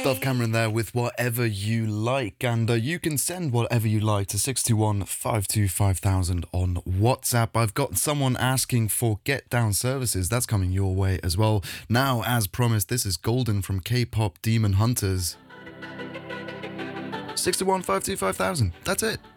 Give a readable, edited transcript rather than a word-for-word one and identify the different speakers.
Speaker 1: Dove Cameron there with Whatever You Like, and you can send whatever you like to 621-525,000 on WhatsApp. I've got someone asking for Get Down services. That's coming your way as well. Now, as promised, this is Golden from K-Pop Demon Hunters. 621-525,000. That's it.